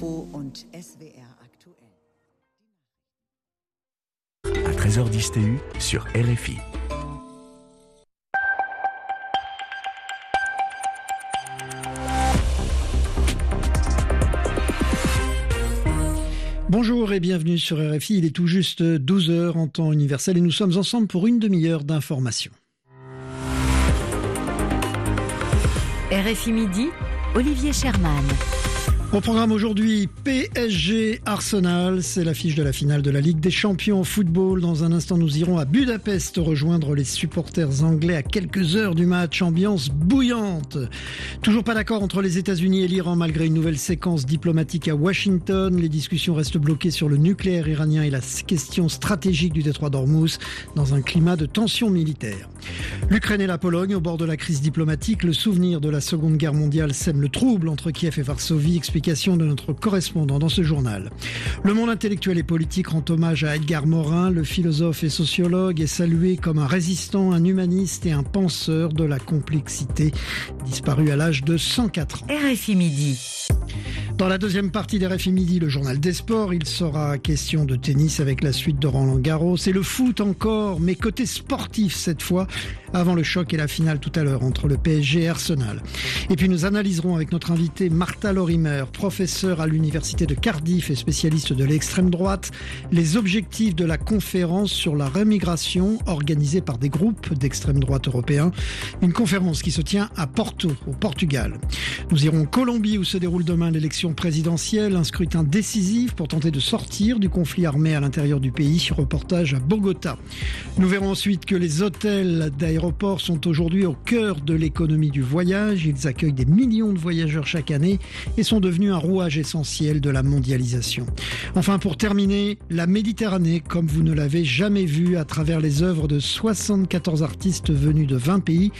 Info und SWR aktuell. À 13h10 TU sur RFI. Bonjour et bienvenue sur RFI, il est tout juste 12h en temps universel et nous sommes ensemble pour une demi-heure d'information. RFI Midi, Olivier Sherman. Au programme aujourd'hui, PSG Arsenal, c'est l'affiche de la finale de la Ligue des Champions au football. Dans un instant, nous irons à Budapest rejoindre les supporters anglais à quelques heures du match. Ambiance bouillante. Toujours pas d'accord entre les États-Unis et l'Iran malgré une nouvelle séquence diplomatique à Washington. Les discussions restent bloquées sur le nucléaire iranien et la question stratégique du détroit d'Ormuz dans un climat de tension militaire. L'Ukraine et la Pologne au bord de la crise diplomatique. Le souvenir de la Seconde Guerre mondiale sème le trouble entre Kiev et Varsovie. Explication de notre correspondant dans ce journal. Le monde intellectuel et politique rend hommage à Edgar Morin. Le philosophe et sociologue est salué comme un résistant, un humaniste et un penseur de la complexité, disparu à l'âge de 104 ans. RFI Midi. Dans la deuxième partie d'RFI Midi, le journal des sports, il sera question de tennis avec la suite de Roland-Garros et le foot encore, mais côté sportif cette fois, avant le choc et la finale tout à l'heure entre le PSG et Arsenal. Et puis nous analyserons avec notre invitée Martha Lorimer, professeure à l'université de Cardiff et spécialiste de l'extrême droite, les objectifs de la conférence sur la rémigration organisée par des groupes d'extrême droite européens. Une conférence qui se tient à Porto, au Portugal. Nous irons en Colombie où se déroule demain l'élection présidentielle, un scrutin décisif pour tenter de sortir du conflit armé à l'intérieur du pays. Reportage à Bogota. Nous verrons ensuite que les hôtels d'aéroports sont aujourd'hui au cœur de l'économie du voyage. Ils accueillent des millions de voyageurs chaque année et sont devenus un rouage essentiel de la mondialisation. Enfin, pour terminer, la Méditerranée, comme vous ne l'avez jamais vue à travers les œuvres de 74 artistes venus de 20 pays,